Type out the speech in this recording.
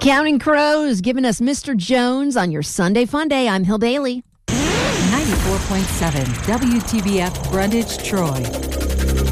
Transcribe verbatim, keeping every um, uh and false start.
Counting Crows giving us Mister Jones on your Sunday Fun Day. I'm Hill Bailey. ninety-four point seven W T B F Brundage, Troy.